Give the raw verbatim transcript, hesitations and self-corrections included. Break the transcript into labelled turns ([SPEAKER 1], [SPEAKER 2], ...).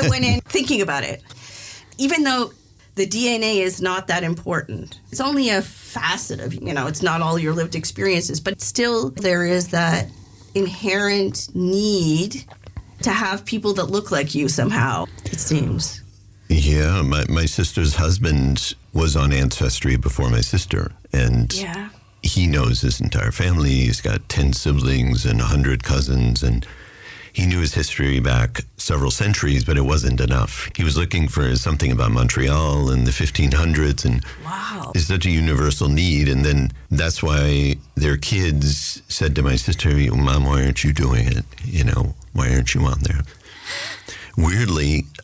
[SPEAKER 1] that went in thinking about it. Even though the D N A is not that important. It's only a facet of, you know, it's not all your lived experiences, but still there is that inherent need to have people that look like you somehow, it seems.
[SPEAKER 2] Yeah, my, my sister's husband was on Ancestry before my sister, and
[SPEAKER 1] yeah.
[SPEAKER 2] he knows his entire family. He's got ten siblings and one hundred cousins, and he knew his history back several centuries, but it wasn't enough. He was looking for something about Montreal in the fifteen hundreds, and
[SPEAKER 1] wow.
[SPEAKER 2] it's such a universal need. And then that's why their kids said to my sister, Mom, why aren't you doing it? You know, why aren't you on there? Weirdly,